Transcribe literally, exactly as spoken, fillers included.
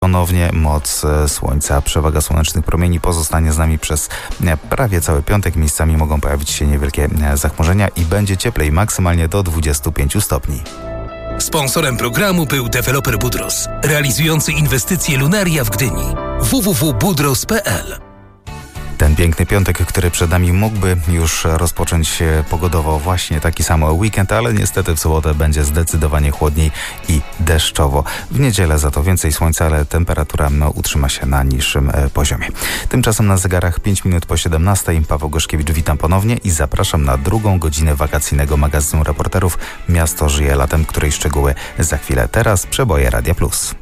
Ponownie moc słońca, przewaga słonecznych promieni pozostanie z nami przez prawie cały piątek. Miejscami mogą pojawić się niewielkie zachmurzenia i będzie cieplej, maksymalnie do dwudziestu pięciu stopni. Sponsorem programu był deweloper Budros, realizujący inwestycje Lunaria w Gdyni. w w w kropka budros kropka p l. Ten piękny piątek, który przed nami, mógłby już rozpocząć się pogodowo właśnie taki sam weekend, ale niestety w sobotę będzie zdecydowanie chłodniej i deszczowo. W niedzielę za to więcej słońca, ale temperatura no, utrzyma się na niższym poziomie. Tymczasem na zegarach pięć minut po siedemnastej. Paweł Gorzkiewicz, witam ponownie i zapraszam na drugą godzinę wakacyjnego magazynu Reporterów Miasto żyje latem, której szczegóły za chwilę. Teraz przeboje Radia Plus.